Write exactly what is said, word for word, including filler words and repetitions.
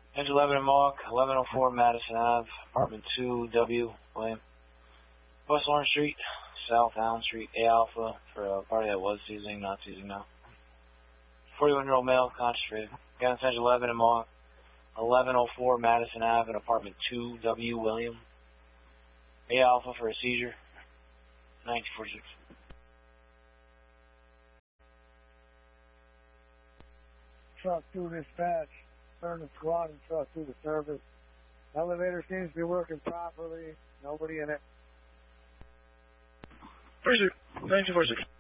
Engine eleven in Mohawk, eleven oh four Madison Ave, apartment two W, William. West Orange Street, South Allen Street, A Alpha, for a party that was seizing, not seizing now. forty-one-year-old male, conscious rated. Got Engine eleven in Mohawk, eleven oh four Madison Ave, apartment two W, William. A Alpha for a seizure, nineteen forty-six. Truck two dispatch, turn the squad and truck two to service. Elevator seems to be working properly, nobody in it. Pursuit, nineteen forty-six.